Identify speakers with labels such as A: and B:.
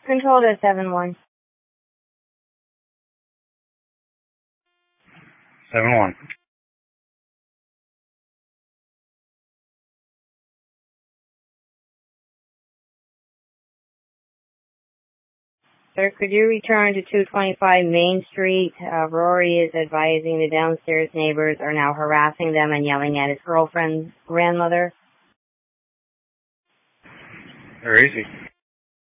A: Control to 7-1.
B: 7-1.
A: Sir, could you return to 225 Main Street? Rory is advising the downstairs neighbors are now harassing them and yelling at his girlfriend's grandmother.
B: Where is he?